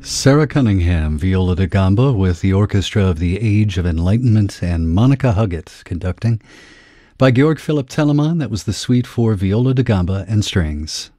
Sarah Cunningham, viola da gamba, with the orchestra of the Age of Enlightenment and Monica Huggett conducting. By Georg Philipp Telemann, that was the Suite for viola da gamba and strings.